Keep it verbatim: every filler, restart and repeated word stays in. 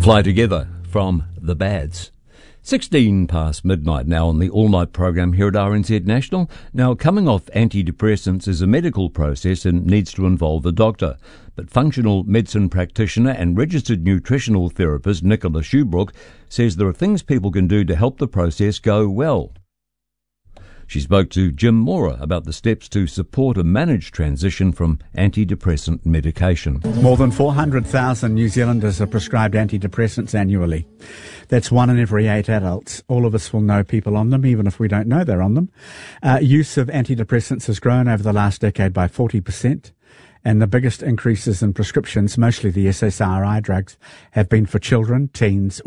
Fly Together from The Bads. sixteen past midnight now on the all-night program here at R N Z National. Now, coming off antidepressants is a medical process and needs to involve a doctor. But functional medicine practitioner and registered nutritional therapist Nicola Shoebrook says there are things people can do to help the process go well. She spoke to Jim Mora about the steps to support a managed transition from antidepressant medication. More than four hundred thousand New Zealanders are prescribed antidepressants annually. That's one in every eight adults. All of us will know people on them, even if we don't know they're on them. Uh, use of antidepressants has grown over the last decade by forty percent. And the biggest increases in prescriptions, mostly the S S R I drugs, have been for children, teens,